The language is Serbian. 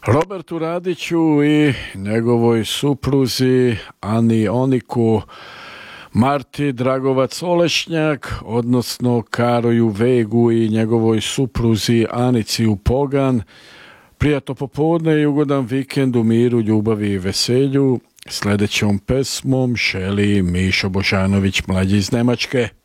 Robertu Radiću i njegovoj supruzi Ani Oniku, Marti Dragovac Olešnjak, odnosno Karoju Vegu i njegovoj supruzi Anici Upogan. Prijatno popodne i ugodan vikend u miru, ljubavi i veselju. Sljedećom pesmom šeli Mišo Božanović, mlađi iz Nemačke.